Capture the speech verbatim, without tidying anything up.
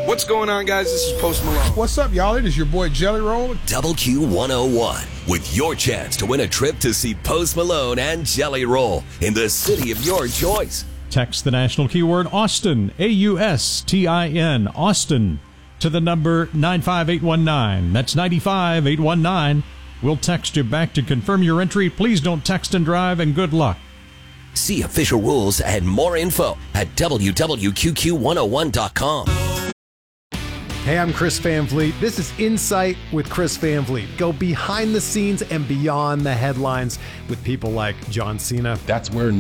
What's going on, guys? This is Post Malone. What's up, y'all? It is your boy Jelly Roll. Double Q one oh one with your chance to win a trip to see Post Malone and Jelly Roll in the city of your choice. Text the national keyword Austin, A U S T I N, Austin, to the number nine five eight one nine. That's nine five eight one nine. We'll text you back to confirm your entry. Please don't text and drive, and good luck. See official rules and more info at w w q q one oh one dot com. Hey, I'm Chris Van Vliet. This is Insight with Chris Van Vliet. Go behind the scenes and beyond the headlines with people like John Cena. That's where